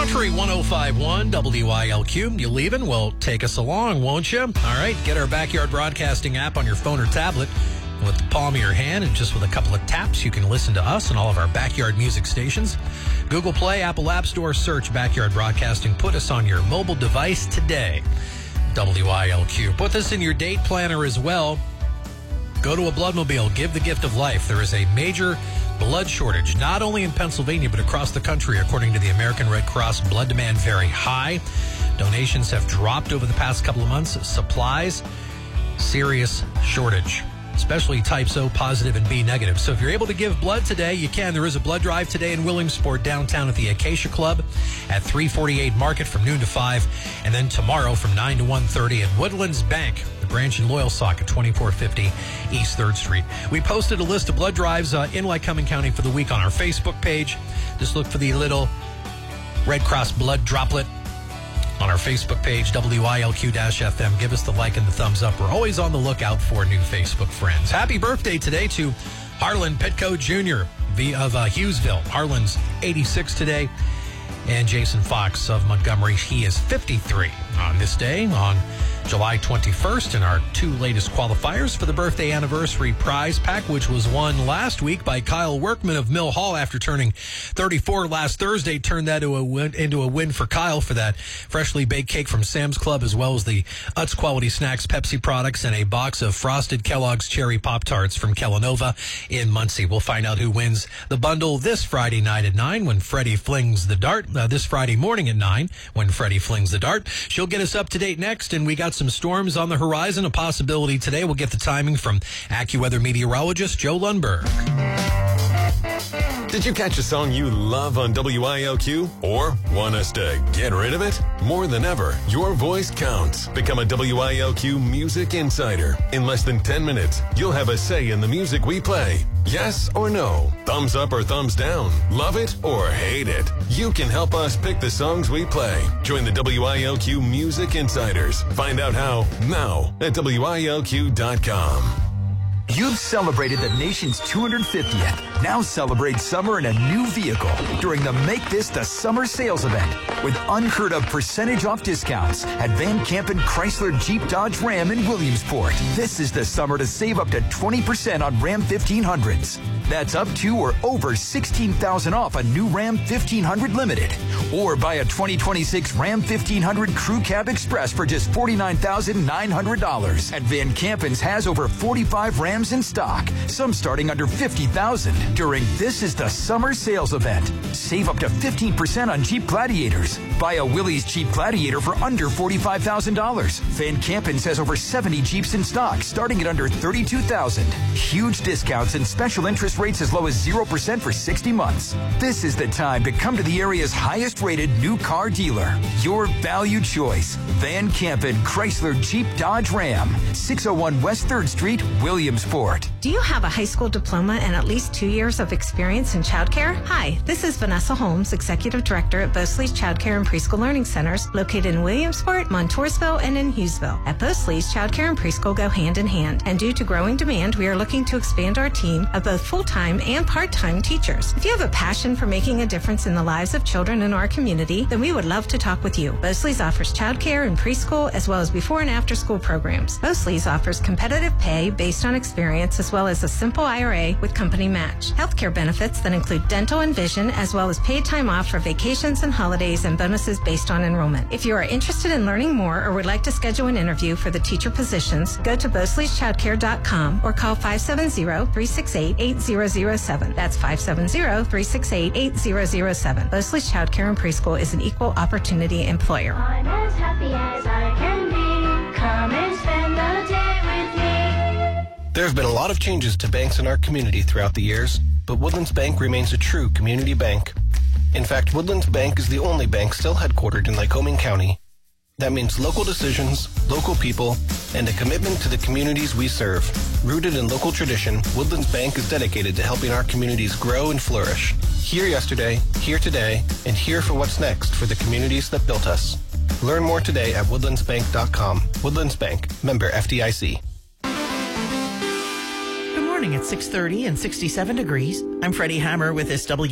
Country 105.1 WILQ. You leaving? Well, take us along, won't you? All right, get our Backyard Broadcasting app on your phone or tablet. With the palm of your hand and just with a couple of taps, you can listen to us and all of our backyard music stations. Google Play, Apple App Store, search Backyard Broadcasting. Put us on your mobile device today. WILQ. Put this in your date planner as well. Go to a Bloodmobile. Give the gift of life. There is a major blood shortage, not only in Pennsylvania, but across the country, according to the American Red Cross. Blood demand very high. Donations have dropped over the past couple of months. Supplies, serious shortage, especially types O positive and B negative. So if you're able to give blood today, you can. There is a blood drive today in Williamsport downtown at the Acacia Club at 348 Market from noon to 5. And then tomorrow from 9 to 1:30 at Woodlands Bank, the branch in Loyalsock at 2450 East 3rd Street. We posted a list of blood drives in Lycoming County for the week on our Facebook page. Just look for the little Red Cross blood droplet on our Facebook page, WILQ-FM. Give us the like and the thumbs up. We're always on the lookout for new Facebook friends. Happy birthday today to Harlan Pitco Jr. of Hughesville. Harlan's 86 today. And Jason Fox of Montgomery, he is 53 on this day, on July 21st, and our two latest qualifiers for the birthday anniversary prize pack, which was won last week by Kyle Workman of Mill Hall after turning 34 last Thursday. Turned that into a win for Kyle for that freshly baked cake from Sam's Club, as well as the Utz Quality Snacks Pepsi products and a box of frosted Kellogg's Cherry Pop-Tarts from Kellanova in Muncie. We'll find out who wins the bundle this Friday night at 9 when Freddie flings the dart. This Friday morning at 9 when Freddie flings the dart. She'll get us up to date next, and we got some storms on the horizon, a possibility today. We'll get the timing from AccuWeather meteorologist Joe Lundberg. Did you catch a song you love on WILQ? Or want us to get rid of it? More than ever, your voice counts. Become a WILQ Music Insider. In less than 10 minutes, you'll have a say in the music we play. Yes or no? Thumbs up or thumbs down? Love it or hate it? You can help us pick the songs we play. Join the WILQ Music Insiders. Find out how now at WILQ.com. You've celebrated the nation's 250th. Now celebrate summer in a new vehicle during the Make This the Summer sales event with unheard of percentage off discounts at Van Campen Chrysler Jeep Dodge Ram in Williamsport. This is the summer to save up to 20% on Ram 1500s. That's up to or over $16,000 off a new Ram 1500 Limited. Or buy a 2026 Ram 1500 Crew Cab Express for just $49,900. And Van Campen's has over 45 Rams in stock, some starting under $50,000 during This is the Summer sales event. Save up to 15% on Jeep Gladiators. Buy a Willys Jeep Gladiator for under $45,000. Van Campen's has over 70 Jeeps in stock, starting at under $32,000. Huge discounts and special interest rates as low as 0% for 60 months. This is the time to come to the area's highest-rated new car dealer. Your value choice. Van Campen Chrysler Jeep Dodge Ram. 601 West 3rd Street, Williamsport. Do you have a high school diploma and at least 2 years of experience in childcare? Hi, this is Vanessa Holmes, Executive Director at Bosley's Childcare and Preschool Learning Centers, located in Williamsport, Montoursville, and in Hughesville. At Bosley's, childcare and preschool go hand in hand, and due to growing demand, we are looking to expand our team of both full-time and part-time teachers. If you have a passion for making a difference in the lives of children in our community, then we would love to talk with you. Bosley's offers childcare and preschool, as well as before and after school programs. Bosley's offers competitive pay based on experience, as well as a simple IRA with company match. Healthcare benefits that include dental and vision, as well as paid time off for vacations and holidays, and bonuses based on enrollment. If you are interested in learning more or would like to schedule an interview for the teacher positions, go to Bosley'sChildcare.com or call 570-368-8007. That's 570-368-8007. Bosley's Childcare and Preschool is an equal opportunity employer. I'm as happy as I can be. Come and spend the day with me. There have been a lot of changes to banks in our community throughout the years, but Woodlands Bank remains a true community bank. In fact, Woodlands Bank is the only bank still headquartered in Lycoming County. That means local decisions, local people, and a commitment to the communities we serve. Rooted in local tradition, Woodlands Bank is dedicated to helping our communities grow and flourish. Here yesterday, here today, and here for what's next for the communities that built us. Learn more today at woodlandsbank.com. Woodlands Bank, member FDIC. Good morning at 6:30 and 67 degrees. I'm Freddie Hammer with SW.